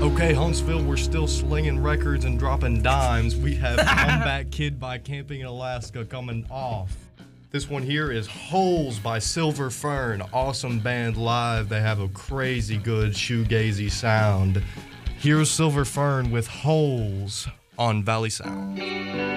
Okay, Huntsville, we're still slinging records and dropping dimes. We have Comeback Kid by Camping in Alaska coming off. This one here is Holes by Silver Fern. Awesome band live. They have a crazy good shoegazy sound. Here's Silver Fern with Holes on Valley Sound.